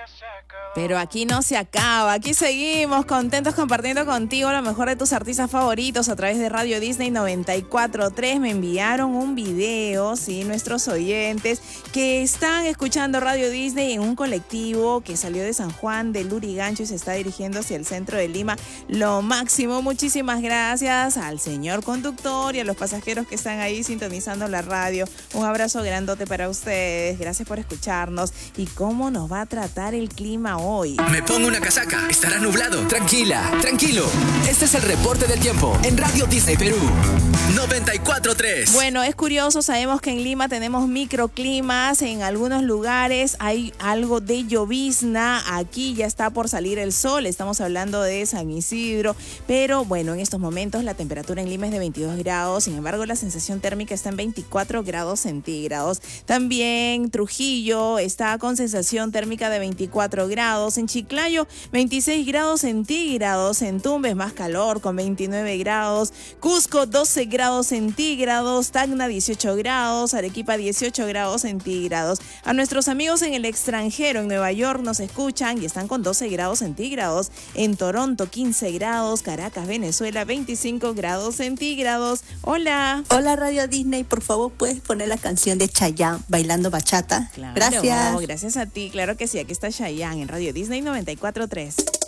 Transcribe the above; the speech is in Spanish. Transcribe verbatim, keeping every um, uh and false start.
Pero aquí no se acaba, aquí seguimos contentos compartiendo contigo lo mejor de tus artistas favoritos a través de Radio Disney noventa y cuatro punto tres. Me enviaron un video, sí, nuestros oyentes que están escuchando Radio Disney en un colectivo que salió de San Juan de Lurigancho y se está dirigiendo hacia el centro de Lima. Lo máximo, muchísimas gracias al señor conductor y a los pasajeros que están ahí sintonizando la radio. Un abrazo grandote para ustedes, gracias por escucharnos. ¿Y cómo nos va a tratar el clima hoy? Me pongo una casaca, estará nublado. Tranquila, tranquilo. Este es el reporte del tiempo en Radio Disney Perú noventa y cuatro punto tres. Bueno, es curioso, sabemos que en Lima tenemos microclimas, en algunos lugares hay algo de llovizna, aquí ya está por salir el sol, estamos hablando de San Isidro, pero bueno, en estos momentos la temperatura en Lima es de veintidós grados, sin embargo la sensación térmica está en veinticuatro grados centígrados. También Trujillo está con sensación térmica de veinticuatro grados, en Chiclayo veintiséis grados centígrados, en Tumbes más calor con veintinueve grados, Cusco doce grados centígrados, Tacna dieciocho grados, Arequipa dieciocho grados centígrados. A nuestros amigos en el extranjero, en Nueva York nos escuchan y están con doce grados centígrados, en Toronto quince grados, Caracas, Venezuela veinticinco grados centígrados. Hola. Hola Radio Disney, por favor puedes poner la canción de Chayanne, Bailando Bachata. Claro, gracias. Gracias a ti, claro que sí, aquí está Chayanne en Radio Disney noventa y cuatro punto tres.